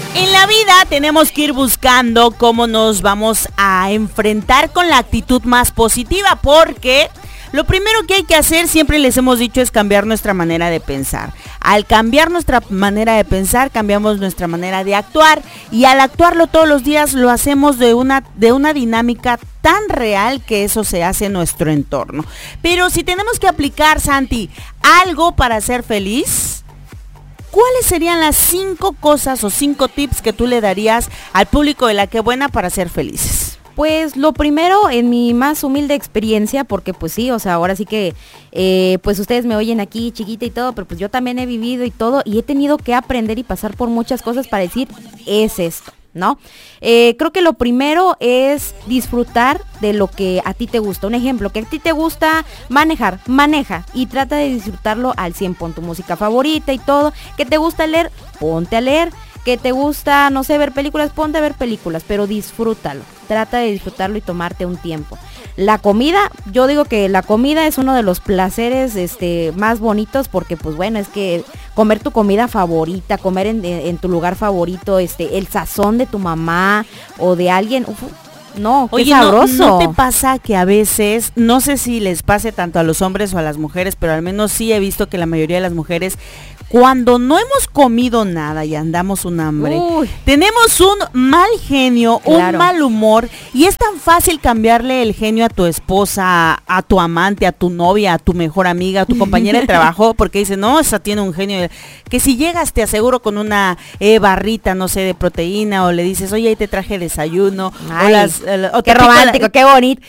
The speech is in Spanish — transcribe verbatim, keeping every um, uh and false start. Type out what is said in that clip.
En la vida tenemos que ir buscando cómo nos vamos a enfrentar con la actitud más positiva, porque lo primero que hay que hacer, siempre les hemos dicho, es cambiar nuestra manera de pensar. Al cambiar nuestra manera de pensar, cambiamos nuestra manera de actuar, y al actuarlo todos los días lo hacemos de una, de una dinámica tan real que eso se hace en nuestro entorno. Pero si tenemos que aplicar, Santi, algo para ser feliz, ¿cuáles serían las cinco cosas o cinco tips que tú le darías al público de La Qué Buena para ser felices? Pues lo primero, en mi más humilde experiencia, porque pues sí, o sea, ahora sí que, eh, pues ustedes me oyen aquí chiquita y todo, pero pues yo también he vivido y todo, y he tenido que aprender y pasar por muchas cosas para decir, es esto, ¿no? Eh, creo que lo primero es disfrutar de lo que a ti te gusta. Un ejemplo, que a ti te gusta manejar, maneja y trata de disfrutarlo al cien, pon tu música favorita y todo. Que te gusta leer, ponte a leer. Que te gusta, no sé, ver películas, ponte a ver películas, pero disfrútalo. Trata de disfrutarlo y tomarte un tiempo. La comida, yo digo que la comida es uno de los placeres este, más bonitos, porque pues bueno, es que comer tu comida favorita, comer en, en tu lugar favorito, este, el sazón de tu mamá o de alguien, uf, no, qué Oye, sabroso. ¿no, no te pasa que a veces, no sé si les pase tanto a los hombres o a las mujeres, pero al menos sí he visto que la mayoría de las mujeres, cuando no hemos comido nada y andamos un hambre, Uy. tenemos un mal genio, claro. un mal humor, y es tan fácil cambiarle el genio a tu esposa, a tu amante, a tu novia, a tu mejor amiga, a tu compañera de trabajo, porque dice, no, esa tiene un genio, que si llegas te aseguro con una eh, barrita, no sé, de proteína, o le dices, oye, ahí te traje desayuno, Ay, o las, eh, o qué romántico, la, qué bonito.